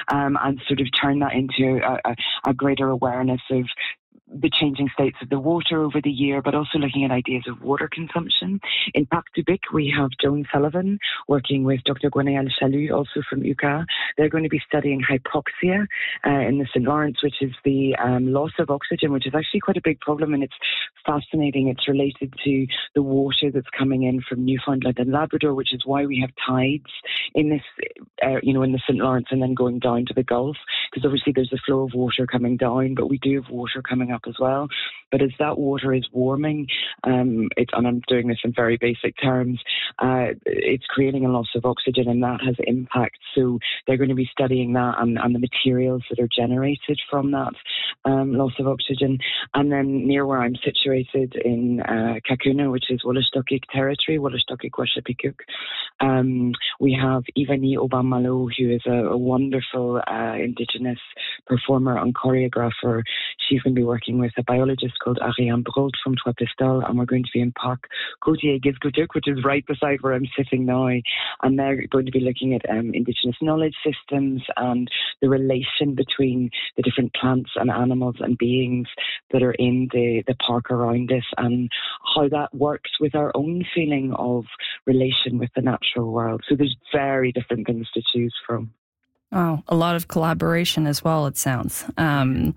and sort of turn that into a greater awareness of the changing states of the water over the year, but also looking at ideas of water consumption. In Parc du Bic, we have Joan Sullivan working with Dr. Gwenaëlle Chalut, also from UQA. They're going to be studying hypoxia in the St. Lawrence, which is the loss of oxygen, which is actually quite a big problem, and it's fascinating. It's related to the water that's coming in from Newfoundland and Labrador, which is why we have tides in this, in the St. Lawrence and then going down to the Gulf, because obviously there's a flow of water coming down, but we do have water coming up as well. But as that water is warming, and I'm doing this in very basic terms, it's creating a loss of oxygen, and that has impact. So they're going to be studying that and the materials that are generated from that loss of oxygen. And then near where I'm situated in Kakuna, which is Wolastoqik territory, Wolastoqik Washapikuk, we have Ivani Obamalo, who is a wonderful Indigenous performer and choreographer. She's going to be working with a biologist called Ariane Broad from Trois Pistoles, and we're going to be in Parc Gautier-Gizgotuk, which is right beside where I'm sitting now. And they're going to be looking at Indigenous knowledge systems and the relation between the different plants and animals and beings that are in the park around us, and how that works with our own feeling of relation with the natural world. So there's very different things to choose from. Oh, a lot of collaboration as well, it sounds. I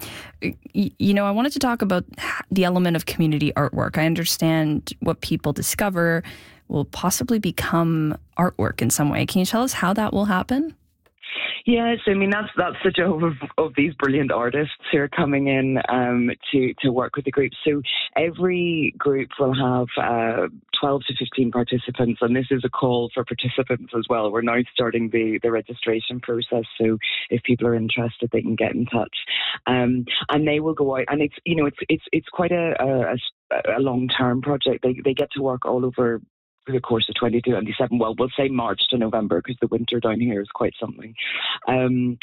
wanted to talk about the element of community artwork. I understand what people discover will possibly become artwork in some way. Can you tell us how that will happen? Yes, I mean, that's the job of these brilliant artists who are coming in to work with the group. So every group will have 12 to 15 participants, and this is a call for participants as well. We're now starting the registration process, so if people are interested, they can get in touch. And they will go out, and it's quite a long-term project. They get to work all over the course of 2027. Well, we'll say March to November, because the winter down here is quite something. And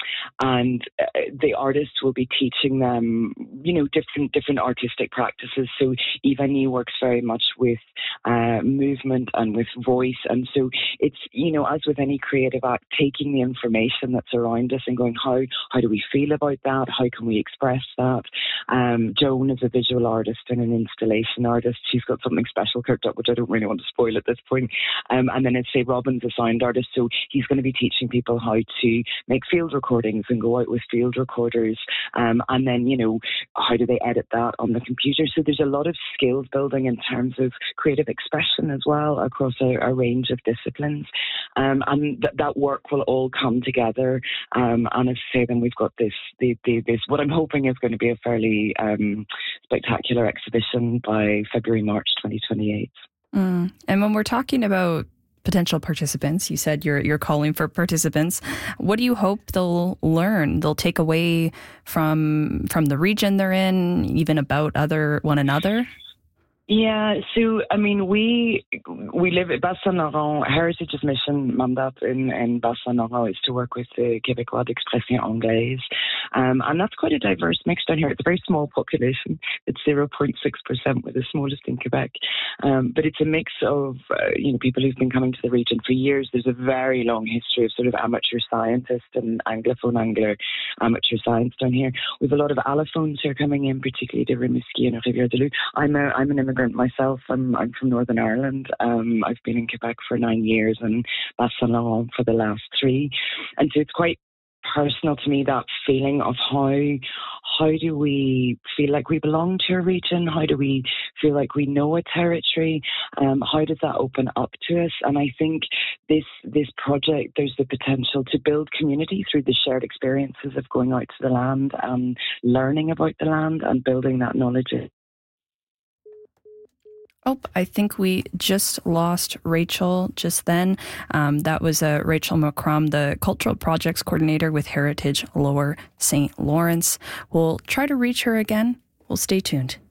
the artists will be teaching them, different artistic practices. So Ivani works very much with movement and with voice. And so it's, as with any creative act, taking the information that's around us and going, how do we feel about that? How can we express that? Joan is a visual artist and an installation artist. She's got something special cooked up, which I don't really want to spoil at this point. And then I'd say Robin's a sound artist, so he's going to be teaching people how to make field recordings and go out with field recorders, and then how do they edit that on the computer. So there's a lot of skills building in terms of creative expression as well across a range of disciplines, and that work will all come together. And as I say, then we've got this what I'm hoping is going to be a fairly spectacular exhibition by February-March 2028. And when we're talking about potential participants, you said you're calling for participants. What do you hope they'll learn? They'll take away from the region they're in, even about one another? Yeah, so I mean, we live at Bas-Saint-Laurent. Heritage's mission mandate in Bas-Saint-Laurent is to work with the Québécois d'expression anglaise, and that's quite a diverse mix down here. It's a very small population. It's 0.6%. We're the smallest in Quebec, but it's a mix of people who've been coming to the region for years. There's a very long history of sort of amateur scientists and anglophone angler amateur science down here. We've a lot of allophones who are coming in, particularly de Rimouski and Rivière-du-Loup. I'm an immigrant myself. I'm from Northern Ireland. I've been in Quebec for 9 years and Bas-Saint-Laurent for the last 3. And so it's quite personal to me, that feeling of how do we feel like we belong to a region? How do we feel like we know a territory? How does that open up to us? And I think this project, there's the potential to build community through the shared experiences of going out to the land and learning about the land and building that knowledge. Oh, I think we just lost Rachel just then. That was Rachel McCrum, the Cultural Projects Coordinator with Heritage Lower St. Lawrence. We'll try to reach her again. We'll stay tuned.